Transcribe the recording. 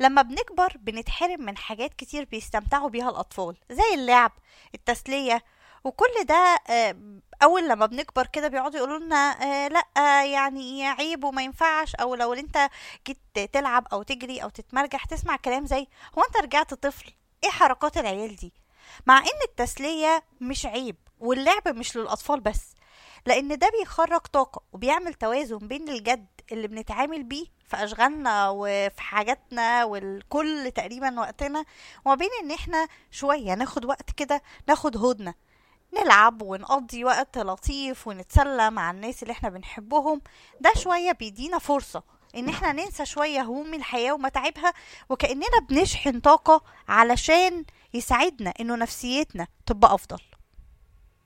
لما بنكبر بنتحرم من حاجات كتير بيستمتعوا بيها الأطفال زي اللعب، التسلية، وكل ده. أول لما بنكبر كده بيقعدوا يقولوا لنا لأ، يعني عيب وما ينفعش، أو لو انت جيت تلعب أو تجري أو تتمرجح تسمع كلام زي هو انت رجعت طفل، ايه حركات العيال دي؟ مع ان التسلية مش عيب واللعب مش للأطفال بس، لأن ده بيخرج طاقة وبيعمل توازن بين الجد اللي بنتعامل بيه في أشغالنا وفي حاجاتنا والكل تقريبا وقتنا، وما بين ان احنا شوية ناخد وقت كده، ناخد هدنة، نلعب ونقضي وقت لطيف ونتسلى مع الناس اللي احنا بنحبهم. ده شوية بيدينا فرصة ان احنا ننسى شوية هموم الحياة ومتاعبها، وكأننا بنشحن طاقة علشان يساعدنا انه نفسيتنا تبقى افضل.